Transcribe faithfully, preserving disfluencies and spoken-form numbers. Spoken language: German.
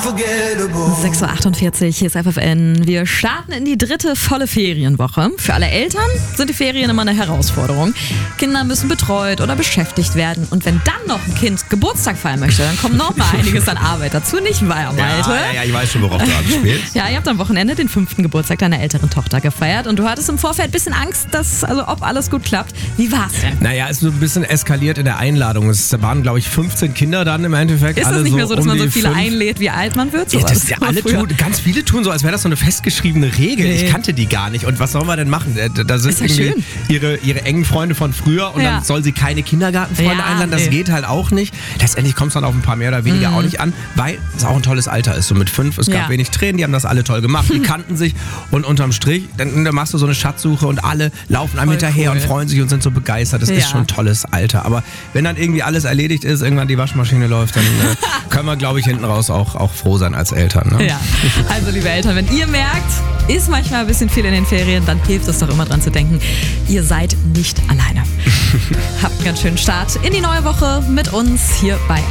sechs Uhr achtundvierzig, hier ist F F N. Wir starten in die dritte volle Ferienwoche. Für alle Eltern sind die Ferien immer eine Herausforderung. Kinder müssen betreut oder beschäftigt werden. Und wenn dann noch ein Kind Geburtstag feiern möchte, dann kommt noch mal einiges an Arbeit dazu. Nicht wahr, Malte? Ja, ja, ja, ich weiß schon, worauf du anspielst. Ja, ihr habt am Wochenende den fünften Geburtstag deiner älteren Tochter gefeiert. Und du hattest im Vorfeld ein bisschen Angst, dass, also ob alles gut klappt. Wie war's denn? Naja, es ist so ein bisschen eskaliert in der Einladung. Es waren, glaube ich, fünfzehn Kinder dann im Endeffekt. Ist alle das nicht so mehr so, dass um man so die viele fünf. einlädt, wie alt man wird? So Ja, war das ist ja alle früher. tun, ganz viele tun so, als wäre das so eine festgeschriebene Regel. Nee. Ich kannte die gar nicht. Und was sollen wir denn machen? Da- Da sind Ist ja irgendwie schön. ihre, ihre engen Freunde von früher und Ja. dann soll sie keine Kindergartenfreunde Ja, einladen. Das nee. geht halt auch nicht. Letztendlich kommt es dann auf ein paar mehr oder weniger auch nicht an, weil es auch ein tolles Alter ist. So mit fünf, es gab Ja. wenig Tränen, die haben das alle toll gemacht, die kannten sich und unterm Strich, dann, dann machst du so eine Schatzsuche und alle laufen einem Voll hinterher cool. und freuen sich und sind so begeistert. Das Ja. ist schon ein tolles Alter. Aber wenn dann irgendwie alles erledigt ist, irgendwann die Waschmaschine läuft, dann äh, können wir, glaube ich, hinten raus auch, auch froh sein als Eltern. Ne? Ja, also liebe Eltern, wenn ihr merkt, ist manchmal ein bisschen viel in den Ferien, dann hilft es doch immer dran zu denken, ihr seid nicht alleine. Habt einen ganz schönen Start in die neue Woche mit uns hier bei